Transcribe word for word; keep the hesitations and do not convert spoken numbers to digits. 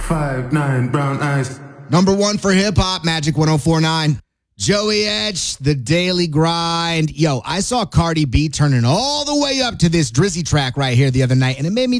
five nine, brown eyes. Number one for hip hop, Magic one oh four point nine. Joey Edge, The Daily Grind. Yo, I saw Cardi B turning all the way up to this Drizzy track right here the other night, and it made me